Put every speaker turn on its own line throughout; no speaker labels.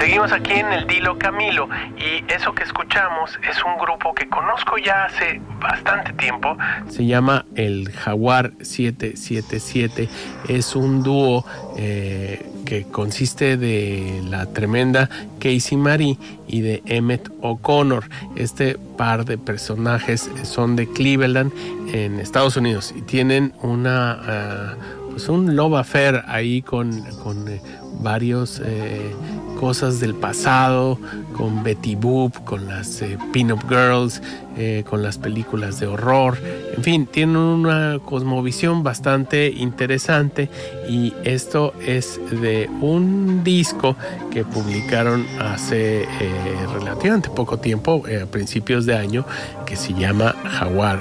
Seguimos aquí en el Dilo Camilo y eso que escuchamos es un grupo que conozco ya hace bastante tiempo. Se llama el Jaguar 777. Es un dúo que consiste de la tremenda Casey Marie y de Emmett O'Connor. Este par de personajes son de Cleveland, en Estados Unidos, y tienen un love affair ahí con varios cosas del pasado, con Betty Boop, con las Pin-Up Girls, con las películas de horror. En fin, tienen una cosmovisión bastante interesante, y esto es de un disco que publicaron hace relativamente poco tiempo, a principios de año, que se llama Jaguar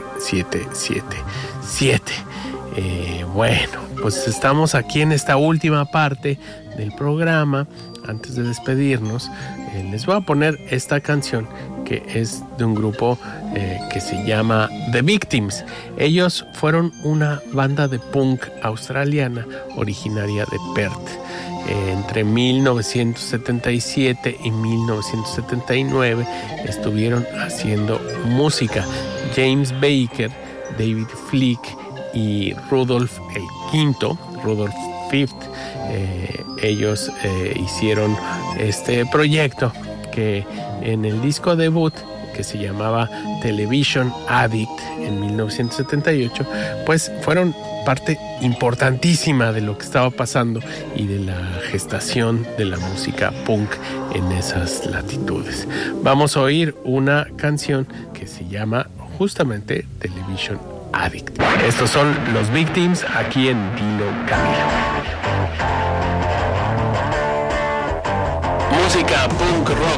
777. Bueno, pues estamos aquí en esta última parte del programa. Antes de despedirnos, les voy a poner esta canción que es de un grupo que se llama The Victims. Ellos fueron una banda de punk australiana originaria de Perth. Entre 1977 y 1979 estuvieron haciendo música. James Baker, David Flick y Rudolf V, ellos hicieron este proyecto que en el disco debut, que se llamaba Television Addict en 1978, pues fueron parte importantísima de lo que estaba pasando y de la gestación de la música punk en esas latitudes. Vamos a oír una canción que se llama justamente Television Addict. Estos son los Victims aquí en Dilo Camilo. Música punk rock